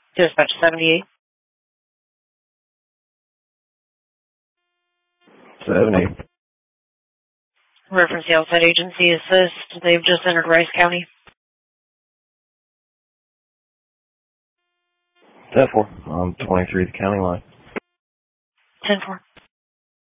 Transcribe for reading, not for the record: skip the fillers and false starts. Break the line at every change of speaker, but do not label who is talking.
Dispatch 78.
70.
Reference the outside agency assist. They've just entered Rice County.
10-4. I'm 23, the county line.
10-4.